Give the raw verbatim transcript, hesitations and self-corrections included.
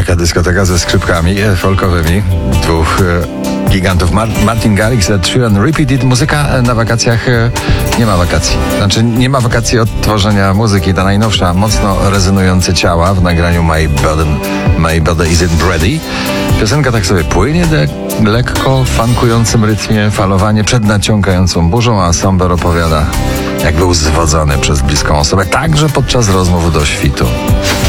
Taka dyskoteka ze skrzypkami folkowymi. Dwóch e, gigantów. Mar- Martin Garrix, Ed Sheeran, Repeated. Muzyka na wakacjach e, nie ma wakacji. Znaczy nie ma wakacji od tworzenia muzyki. Ta najnowsza, mocno rezonujące ciała w nagraniu My Body, My Body Isn't Ready. Piosenka tak sobie płynie de- lekko, w funkującym rytmie, falowanie przed naciągającą burzą, a Somber opowiada, jak był zwodzony przez bliską osobę, także podczas rozmów do świtu.